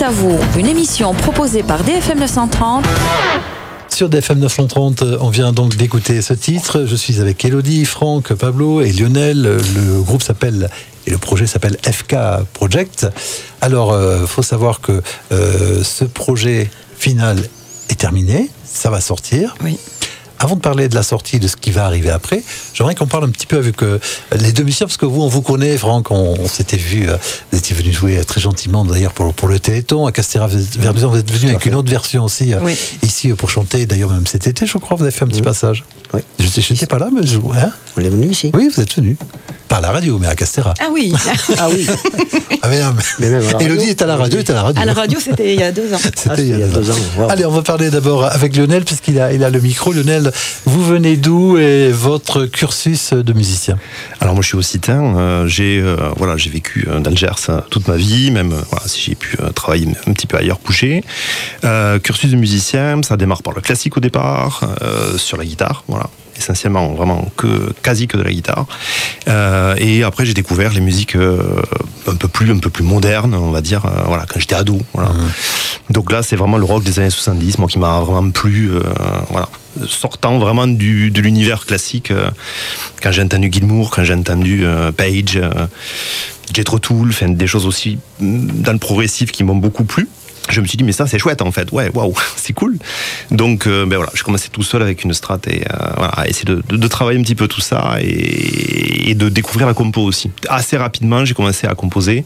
à vous, une émission proposée par DFM 930. Sur DFM 930, on vient donc d'écouter ce titre. Je suis avec Elodie, Franck, Pablo et Lionel. Le groupe s'appelle et le projet s'appelle FK Project. Alors, faut savoir que ce projet final est terminé, ça va sortir. Oui. Avant de parler de la sortie, de ce qui va arriver après, j'aimerais qu'on parle un petit peu avec les deux musiciens, parce que vous, on vous connaît, Franck, on s'était vu, vous étiez venu jouer très gentiment d'ailleurs pour le Téléthon, à Castéra-Verduzan, vous êtes venu avec une autre version aussi, oui. Ici pour chanter, d'ailleurs même cet été, je crois, vous avez fait un petit passage. Oui. Je n'étais pas là, mais on est venu ici. Oui, vous êtes venu. Pas à la radio, mais à Castéra. Ah oui. Ah oui. Ah mais non, mais même à la Elodie est à la radio, À la radio, c'était il y a 2 ans. C'était il y a 2 ans. Wow. Allez, on va parler d'abord avec Lionel, puisqu'il a le micro. Lionel, vous venez d'où et votre cursus de musicien? Alors moi je suis occitan, j'ai vécu dans le Gers toute ma vie, même si j'ai pu travailler un petit peu ailleurs, bouger. Cursus de musicien, ça démarre par le classique au départ, sur la guitare, voilà. Essentiellement vraiment quasi que de la guitare, et après j'ai découvert les musiques un peu plus modernes, on va dire, quand j'étais ado, voilà. Donc là c'est vraiment le rock des années 70, moi qui m'a vraiment plu, sortant vraiment de l'univers classique, quand j'ai entendu Gilmour, quand j'ai entendu Page, Jethro Tull, enfin des choses aussi dans le progressif qui m'ont beaucoup plu. Je me suis dit mais ça c'est chouette en fait, ouais, waouh, c'est cool. Donc je commençais tout seul avec une strat et à essayer de travailler un petit peu tout ça et de découvrir la compo aussi. Assez rapidement j'ai commencé à composer